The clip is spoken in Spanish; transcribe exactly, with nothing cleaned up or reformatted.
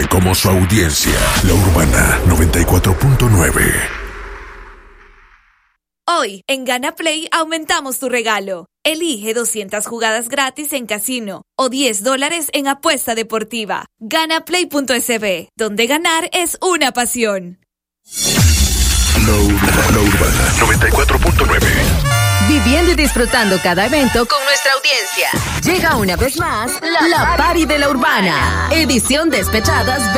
como su audiencia. La Urbana noventa y cuatro punto nueve. Hoy, en Gana Play, aumentamos tu regalo. Elige doscientas jugadas gratis en casino o diez dólares en apuesta deportiva. Ganaplay punto es be, donde ganar es una pasión. La Urbana, la Urbana noventa y cuatro punto nueve. Viviendo y disfrutando cada evento con nuestra audiencia. Llega una vez más la, la Party de la Urbana. Edición Despechadas